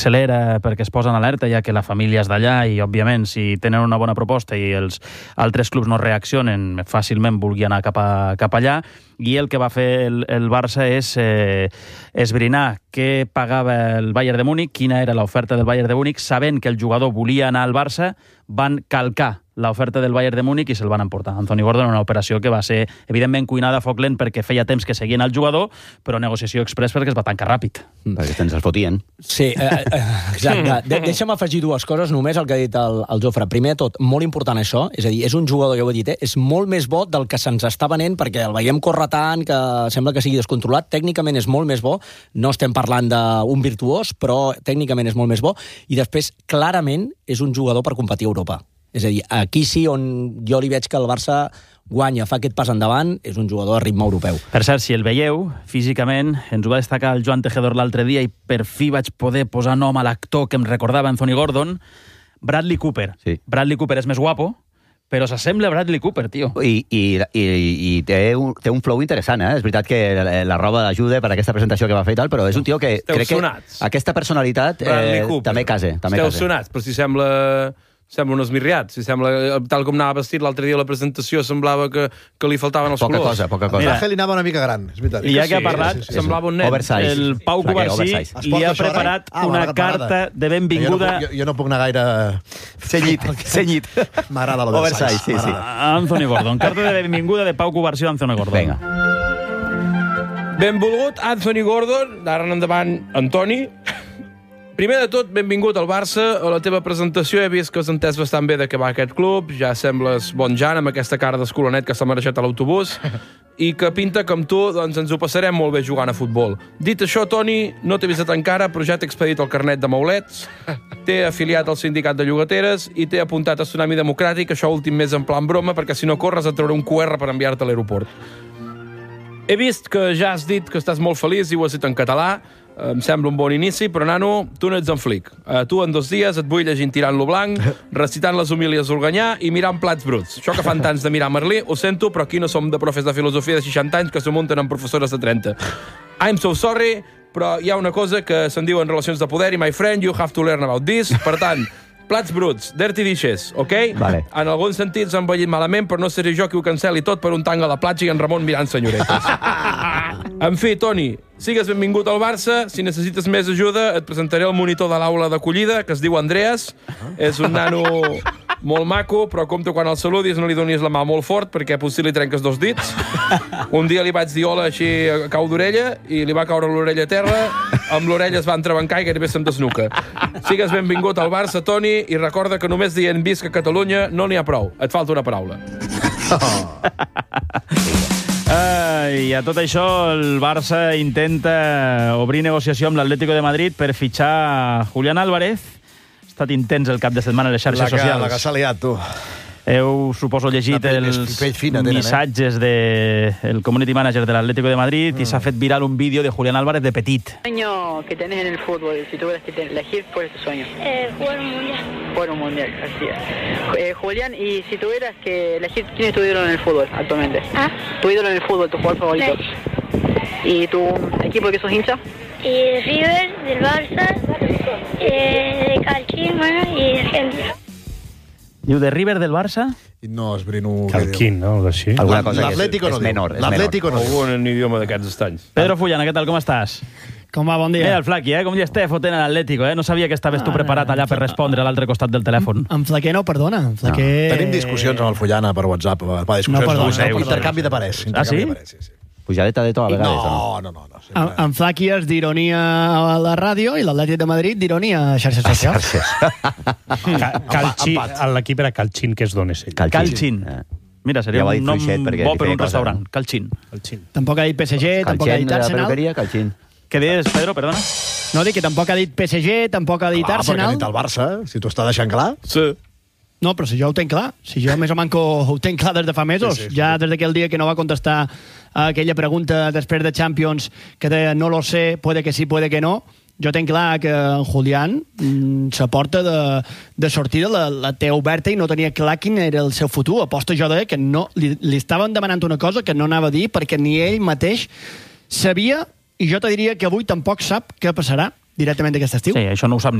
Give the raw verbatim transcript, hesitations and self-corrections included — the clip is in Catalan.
accelera perquè es posa en alerta, ja que la família és d'allà i, òbviament, si tenen una bona proposta i els altres clubs no reaccionen, fàcilment vulgui anar cap, a, cap allà. I el que va fer el, el Barça és eh, esbrinar què pagava el Bayern de Múnich, quina era l'oferta del Bayern de Múnich, sabent que el jugador volia anar al Barça, van calcar l'oferta del Bayern de Múnich i se'l van emportar. Anthony Gordon, una operació que va ser, evidentment, cuinada a foc lent perquè feia temps que seguien el jugador, però negociació express perquè es va tancar ràpid. Mm. Perquè te'n se'ls fotien. Sí, eh, eh, exacte. De Deixa'm afegir dues coses només al que ha dit el, el Jofre. Primer de tot, molt important això, és a dir, és un jugador, ja ho he dit, eh, és molt més bo del que se'ns està venent, perquè el veiem córrer tant, que sembla que sigui descontrolat. Tècnicament és molt més bo, no estem parlant d'un virtuós, però tècnicament és molt més bo, i després, clarament, és un jugador per competir a Europa. És a dir, aquí sí on jo li veig que el Barça guanya, fa aquest pas endavant, és un jugador de ritme europeu. Per cert, si el veieu, físicament, ens ho va destacar el Joan Tejedor l'altre dia i per fi vaig poder posar nom a l'actor que em recordava Anthony Gordon, Bradley Cooper. Sí. Bradley Cooper és més guapo, però s'assembla a Bradley Cooper, tio. I, i, i, i té, un, té un flow interessant, eh? És veritat que la, la roba ajuda per aquesta presentació que va fer i tal, però és un tio que Esteu crec sonats. que aquesta personalitat eh, també casa. També Esteu casa. sonats, però si sembla... Sembla un esmirriat. Si sembla, tal com anava vestit l'altre dia a la presentació, semblava que, que li faltaven els Poca colors. cosa, poca cosa. Mira, li anava una mica gran, és veritat. I ja que ha Sí, parlat, sí, sí, semblava un nen. Oversize. el Pau Clar que Covarsí oversize. li ha preparat Ah, una m'agrada, carta m'agrada. de benvinguda... Jo no, puc, jo, jo no puc anar gaire... Cenyit, cenyit. M'agrada l'oversize. Oversize, sí, sí. a Anthony Gordon. Carta de benvinguda de Pau Covarsí a Anthony Gordon. Vinga. Benvolgut Anthony Gordon, d'ara en endavant Antoni. Primer de tot, benvingut al Barça. A la teva presentació he vist que has entès bastant bé de què va aquest club. Ja sembles bon Jan amb aquesta cara d'escolanet que s'ha marejat a l'autobús i que pinta com tu, doncs ens ho passarem molt bé jugant a futbol. Dit això, Toni, no t'he vist encara, però ja t'he expedit el carnet de maulets, t'he afiliat al sindicat de llogateres i t'he apuntat a Tsunami Democràtic, això últim més en plan broma, perquè si no corres et trauré un Q R per enviar-te a l'aeroport. He vist que ja has dit que estàs molt feliç i ho has dit en català. Em sembla un bon inici, però, nano, tu no ets en flic. Uh, tu en dos dies et vull llegint tirant-lo blanc, recitant les homilies d'Organyà i mirant plats bruts. Això que fan tants de mirar Merlí, ho sento, però aquí no som de profes de filosofia de seixanta anys que s'ho munten amb professores de trenta. I'm so sorry, però hi ha una cosa que se'n diu en relacions de poder i, my friend, you have to learn about this. Per tant, plats bruts, dirty dishes, ok? Vale. En alguns sentits han ballit malament, però no seré jo qui ho cancel·li tot per un tang a la platja i en Ramon mirant senyoretes. En fi, Toni, sigues benvingut al Barça. Si necessites més ajuda, et presentaré el monitor de l'aula d'acollida, que es diu Andreas. És un nano molt maco, però compte quan el saludis no li donis la mà molt fort, perquè potser li trenques dos dits. Un dia li vaig dir hola així a cau d'orella i li va caure l'orella a terra, amb l'orella es va entrebancar i gairebé se'm desnuca. Sigues benvingut al Barça, Toni, i recorda que només dient visca Catalunya no n'hi ha prou. Et falta una paraula. Uh, I a tot això el Barça intenta obrir negociació amb l'Atlético de Madrid per fitxar Julián Álvarez. Ha estat intens el cap de setmana a les xarxes La que, socials. la que s'ha liat, tu. Heu, suposo, llegit La pell- els pell fina tenen, eh? missatges del community manager de l'Atlético de Madrid mm. i s'ha fet viral un vídeo de Julián Álvarez de petit. Sueño que tenés en el fútbol, si tuvieras que elegir, ¿cuál es tu sueño? Eh, jugar un mundial. Jugar un mundial, así es. Eh, Julián, y si tuvieras que elegir, ¿quién es tu ídolo en el fútbol actualmente? ¿Ah? Tu ídolo en el fútbol, tu jugador favorito. ¿Y tu equipo de que sos hincha? Y River, del Barça, eh, de Calchín, bueno, y de Argentina. Diu, de River del Barça? No esbrino... Calquín, no? Algo així. Alguna cosa que és, L'Atlético és no diu. menor. És L'Atlético no diu. Algun idioma d'aquests estanys. Pedro Fullana, què tal, com estàs? Com va, bon dia. Mira el Flaqui, eh? Com ja estava fotent a l'Atlético, eh? No sabia que estaves tu preparat allà per respondre a l'altre costat del telèfon. En Flaquer no, perdona. En Flaquer... No. Tenim discussions amb el Fullana per WhatsApp. Va, discussions, No, perdona, no, no, perdona. intercanvi de parers. Ah, sí? intercanvi de parers, sí, sí. Pujadeta de to a vegades, o no? No, no, no. no En, en Flaqui és d'ironia a la ràdio i l'Atlètic de Madrid d'ironia a xarxes socials. Ca- Calchi, l'equip era Calchín, que és d'on és ell. Calchin. Eh. Mira, seria Ja ho ha dit un nom Fluixet, perquè bo li per feia un cosa, restaurant. no? Calchin. Calchín. Tampoc ha dit P S G, tampoc ha Calchín dit de la Arsenal. peluqueria, Calchín. Què dius, Pedro, perdona? No, dic que tampoc ha dit P S G, tampoc ha dit Clar, perquè ha Arsenal. dit el Barça, si t'ho està deixant clar. Sí. No, però si jo ho tenc clar. Si jo més o manco ho tenc clar des de fa mesos. Sí, sí, sí. Ja des d'aquell dia que no va contestar a aquella pregunta després de Champions que deia no lo sé, puede que sí, puede que no. Jo tenc clar que en Julián mm, s'aporta de, de sortida, la, la té oberta i no tenia clar quin era el seu futur. Aposto jo de que no, li, li estaven demanant una cosa que no anava a dir perquè ni ell mateix sabia, i jo te diria que avui tampoc sap què passarà. directament aquest estiu? Sí, això no ho sap